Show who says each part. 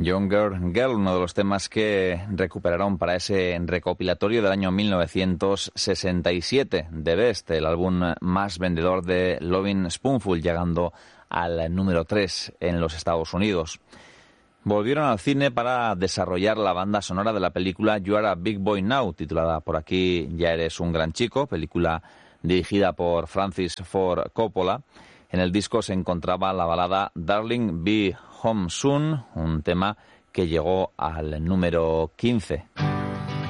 Speaker 1: Younger Girl, uno de los temas que recuperaron para ese recopilatorio del año 1967, The Best, el álbum más vendedor de Lovin' Spoonful, llegando al número 3 en los Estados Unidos. Volvieron al cine para desarrollar la banda sonora de la película You Are a Big Boy Now, titulada por aquí Ya eres un gran chico, película dirigida por Francis Ford Coppola. En el disco se encontraba la balada Darling Be Home Soon, un tema que llegó al número 15.